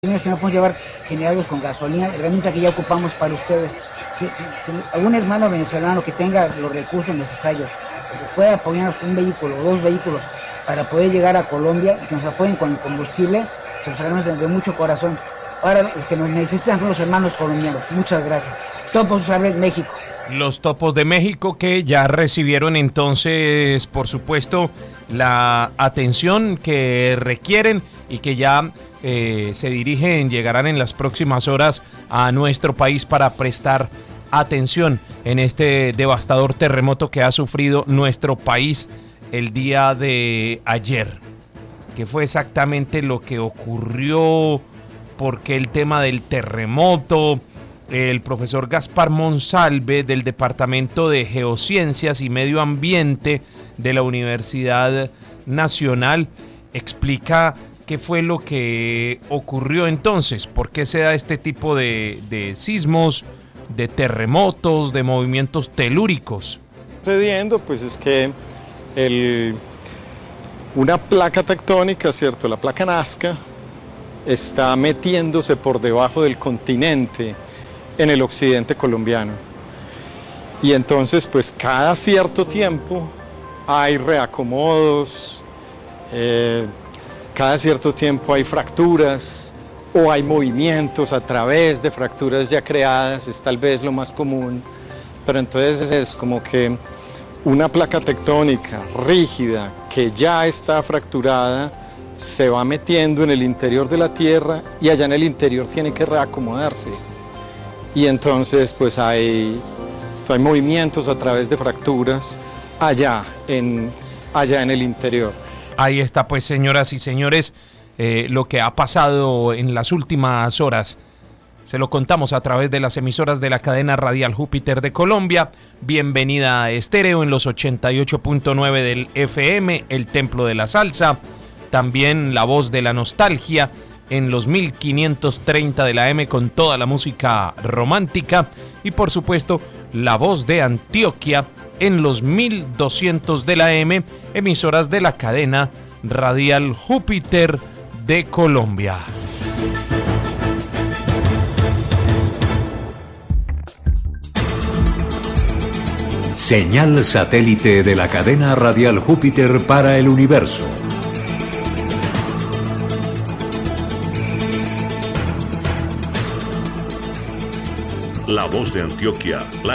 que no podemos llevar generados con gasolina, herramienta que ya ocupamos para ustedes. Si algún hermano venezolano que tenga los recursos necesarios, que pueda apoyarnos con un vehículo o dos vehículos para poder llegar a Colombia y que nos apoyen con el combustible, se los agradecemos de mucho corazón. Ahora los que nos necesitan son los hermanos colombianos. Muchas gracias. Topos Saber México. Los Topos de México que ya recibieron entonces, por supuesto, la atención que requieren y que ya se dirigen, llegarán en las próximas horas a nuestro país para prestar atención en este devastador terremoto que ha sufrido nuestro país el día de ayer. ¿Qué fue exactamente lo que ocurrió? ¿Por qué el tema del terremoto? El profesor Gaspar Monsalve del Departamento de Geociencias y Medio Ambiente de la Universidad Nacional explica qué fue lo que ocurrió entonces, por qué se da este tipo de sismos, de terremotos, de movimientos telúricos. Sucediendo, pues es que una placa tectónica, ¿cierto? La placa Nazca está metiéndose por debajo del continente en el occidente colombiano. Y entonces, pues cada cierto tiempo hay reacomodos, cada cierto tiempo hay fracturas o hay movimientos a través de fracturas ya creadas, es tal vez lo más común, pero entonces es como que una placa tectónica rígida que ya está fracturada se va metiendo en el interior de la Tierra y allá en el interior tiene que reacomodarse. Y entonces pues hay movimientos a través de fracturas allá en el interior. Ahí está pues, señoras y señores, lo que ha pasado en las últimas horas. Se lo contamos a través de las emisoras de la cadena radial Júpiter de Colombia. Bienvenida a Estéreo en los 88.9 del FM, El Templo de la Salsa. También La Voz de la Nostalgia en los 1530 de la M con toda la música romántica. Y por supuesto, La Voz de Antioquia en los 1200 de la M, emisoras de la cadena radial Júpiter de Colombia. Señal satélite de la cadena radial Júpiter para el universo. La Voz de Antioquia.